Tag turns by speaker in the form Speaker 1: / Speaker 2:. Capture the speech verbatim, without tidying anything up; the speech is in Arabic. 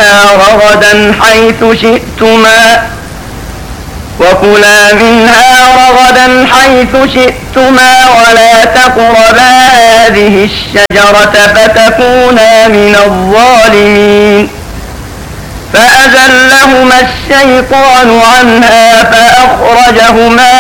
Speaker 1: منها رغدا حيث شئتما وكلا منها رغدا حيث شئتما ولا تقربا هذه الشجرة فتكونا من الظالمين فأزلهما الشيطان عنها فأخرجهما